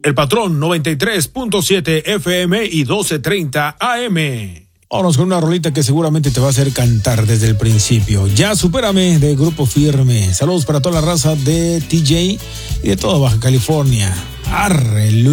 El Patrón 93.7 FM y 1230 AM. Vámonos con una rolita que seguramente te va a hacer cantar desde el principio. Ya supérame, de Grupo Firme. Saludos para toda la raza de TJ y de toda Baja California. Arre,